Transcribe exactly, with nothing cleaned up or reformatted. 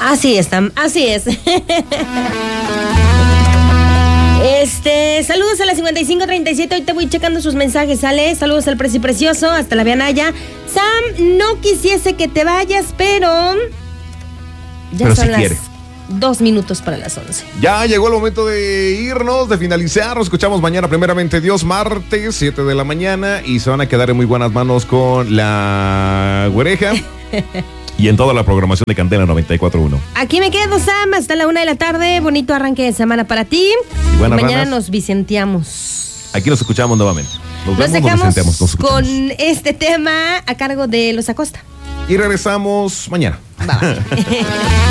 Así es, así es. Este, saludos a la cincuenta y cinco treinta y siete, ahorita voy checando sus mensajes, ¿sale? Saludos al Preci Precioso, hasta la Vianaya. Sam, no quisiese que te vayas, pero ya pero son si las quiere. dos minutos para las once. Ya llegó el momento de irnos, de finalizar. Nos escuchamos mañana, primeramente Dios, martes, siete de la mañana. Y se van a quedar en muy buenas manos con la güereja. Y en toda la programación de Candela noventa y cuatro punto uno. Aquí me quedo, Sam, hasta la una de la tarde. Bonito arranque de semana para ti. Y buenas y mañana ranas. Nos vicenteamos. Aquí nos escuchamos nuevamente. Nos, Nos vemos, dejamos nos vicenteamos, nos escuchamos. con este tema a cargo de Los Acosta. Y regresamos mañana. Bye.